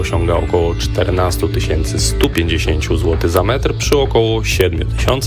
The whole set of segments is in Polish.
osiąga około 14 150 zł za metr przy około 7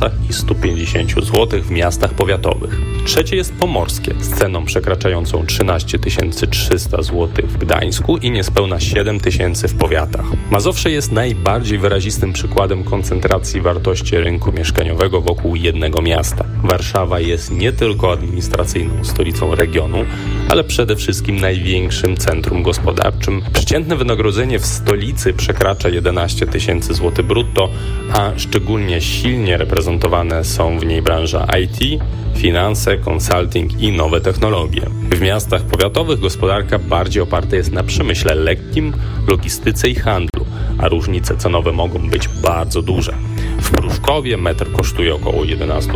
150 zł w miastach powiatowych. Trzecie jest pomorskie z ceną przekraczającą 13 300 zł w Gdańsku i niespełna 7 000 w powiatach. Mazowsze jest najbardziej wyrazistym przykładem koncentracji wartości rynku mieszkaniowego wokół jednego miasta. Warszawa jest nie tylko administracyjną stolicą regionu, ale przede wszystkim największym centrum gospodarczym. Przeciętne wynagrodzenie w stolicy przekracza 11 000 zł brutto, a szczególnie silnie reprezentowane są w niej branża IT, finanse, consulting i nowe technologie. W miastach powiatowych gospodarka bardziej oparta jest na przemyśle lekkim, logistyce i handlu, a różnice cenowe mogą być bardzo duże. W Pruszkowie metr kosztuje około 11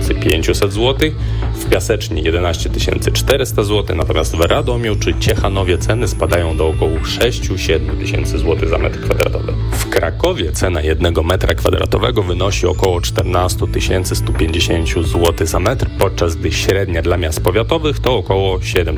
500 zł, w Piasecznie 11 400 zł, natomiast w Radomiu czy Ciechanowie ceny spadają do około 6-7 tysięcy zł za metr kwadratowy. W Krakowie cena 1 metra kwadratowego wynosi około 14 150 zł za metr, podczas gdy średnia dla miast powiatowych to około 7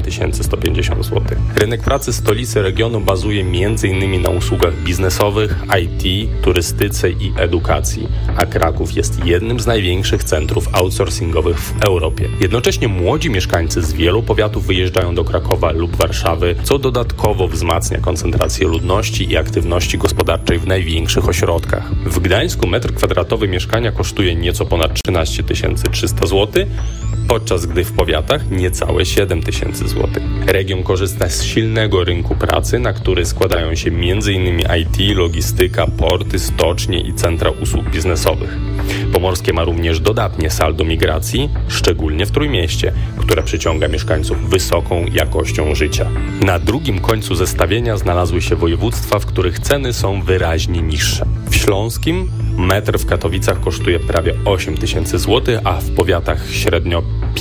150 zł. Rynek pracy stolicy regionu bazuje m.in. na usługach biznesowych, IT, turystyce i edukacji, a Kraków jest jednym z największych centrów outsourcingowych w Europie. Jednocześnie młodzi mieszkańcy z wielu powiatów wyjeżdżają do Krakowa lub Warszawy, co dodatkowo wzmacnia koncentrację ludności i aktywności gospodarczej w największych ośrodkach. W Gdańsku metr kwadratowy mieszkania kosztuje nieco ponad 13 300 zł, podczas gdy w powiatach niecałe 7 000 zł. Region korzysta z silnego rynku pracy, na który składają się m.in. IT, logistyka, porty, stocznie i centra usług biznesowych. Pomorskie ma również dodatnie saldo migracji, szczególnie w Trójmieście, które przyciąga mieszkańców wysoką jakością życia. Na drugim końcu zestawienia znalazły się województwa, w których ceny są wyraźnie niższe. W Śląskim metr w Katowicach kosztuje prawie 8 000 zł, a w powiatach średnio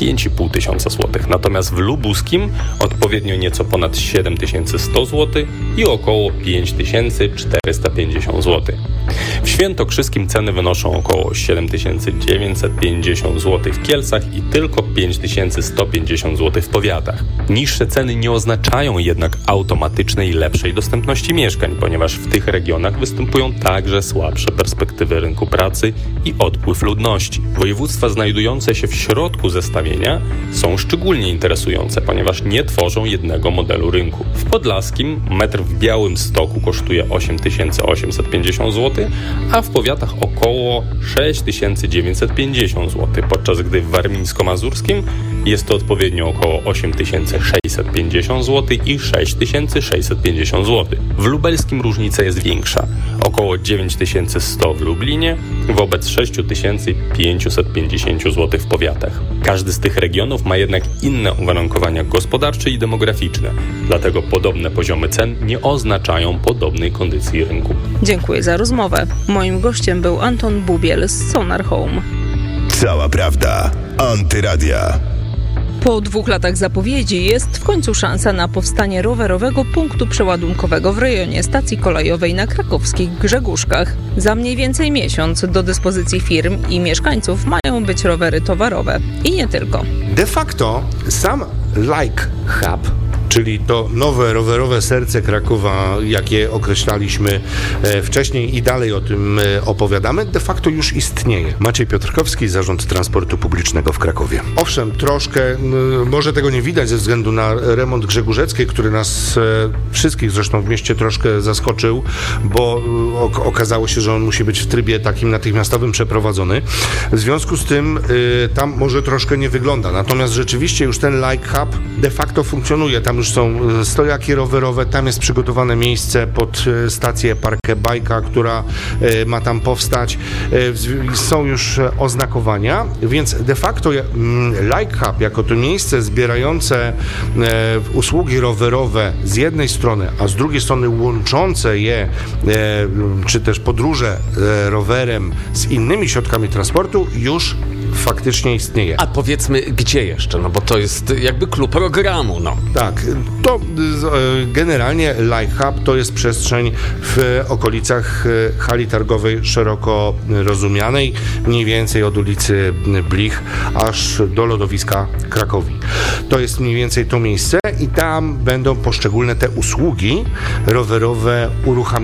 5 500 zł. Natomiast w Lubuskim odpowiednio nieco ponad 7 100 zł i około 5 450 zł. W Świętokrzyskim ceny wynoszą około 7 950 zł w Kielcach i tylko 5 150 zł w powiatach. Niższe ceny nie oznaczają jednak automatycznej lepszej dostępności mieszkań, ponieważ w tych regionach występują także słabsze perspektywy rynku pracy i odpływ ludności. Województwa znajdujące się w środku zestawienia są szczególnie interesujące, ponieważ nie tworzą jednego modelu rynku. W Podlaskim metr w Białymstoku kosztuje 8 850 zł, a w powiatach około 6 950 zł, podczas gdy w Warmińsko-Mazurskim jest to odpowiednio około 8 650 zł i 6 650 zł. W Lubelskim różnica jest większa, około 9 100 w Lublinie wobec 6 550 zł w powiatach. Każdy z tych regionów ma jednak inne uwarunkowania gospodarcze i demograficzne, dlatego podobne poziomy cen nie oznaczają podobnej kondycji rynku. Dziękuję za rozmowę. Moim gościem był Anton Bubiel z Sonar Home. Cała prawda. Antyradia. Po 2 latach zapowiedzi jest w końcu szansa na powstanie rowerowego punktu przeładunkowego w rejonie stacji kolejowej na krakowskich Grzegórzkach. Za mniej więcej miesiąc do dyspozycji firm i mieszkańców mają być rowery towarowe. I nie tylko. De facto sam Like Hub, czyli to nowe rowerowe serce Krakowa, jakie określaliśmy wcześniej i dalej o tym opowiadamy, de facto już istnieje. Maciej Piotrkowski, Zarząd Transportu Publicznego w Krakowie. Owszem, troszkę, może tego nie widać ze względu na remont Grzegórzeckiej, który nas wszystkich zresztą w mieście troszkę zaskoczył, bo okazało się, że on musi być w trybie takim natychmiastowym przeprowadzony. W związku z tym tam może troszkę nie wygląda. Natomiast rzeczywiście już ten Like Hub de facto funkcjonuje. Tam już są stojaki rowerowe, tam jest przygotowane miejsce pod stację Parkę Bajka, która ma tam powstać. Są już oznakowania, więc de facto Like Hub jako to miejsce zbierające usługi rowerowe z jednej strony, a z drugiej strony łączące je, czy też podróże rowerem z innymi środkami transportu już faktycznie istnieje. A powiedzmy, gdzie jeszcze? No bo to jest jakby klub programu, no. Tak, To generalnie Like Hub to jest przestrzeń w okolicach hali targowej szeroko rozumianej, mniej więcej od ulicy Blich aż do lodowiska Krakowi. To jest mniej więcej to miejsce i tam będą poszczególne te usługi rowerowe uruchamiane.